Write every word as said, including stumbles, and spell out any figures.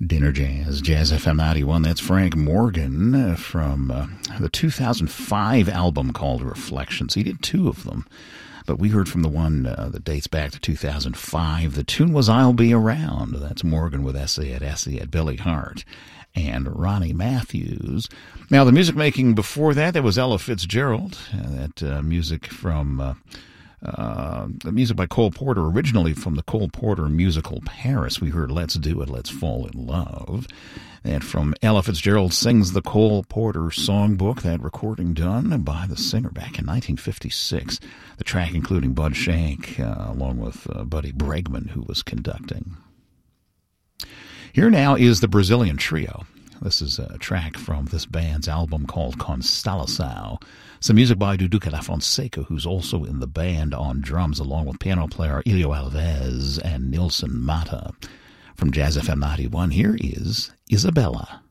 Dinner Jazz, Jazz F M ninety-one. That's Frank Morgan uh, from uh, the two thousand five album called Reflections. He did two of them, but we heard from the one uh, that dates back to two thousand five. The tune was I'll Be Around. That's Morgan with Essay at Essay at Billy Hart and Ronnie Matthews. Now, the music making before that, there was Ella Fitzgerald. Uh, that uh, music from... Uh, Uh, the music by Cole Porter, originally from the Cole Porter musical Paris. We heard Let's Do It, Let's Fall in Love. And from Ella Fitzgerald Sings the Cole Porter Songbook, that recording done by the singer back in nineteen fifty-six. The track including Bud Shank, uh, along with uh, Buddy Bregman, who was conducting. Here now is the Brazilian Trio. This is a track from this band's album called Constelação. Some music by Dudu da Fonseca, who's also in the band on drums, along with piano player Ilio Alves and Nilson Mata. From Jazz F M ninety-one, here is Isabella.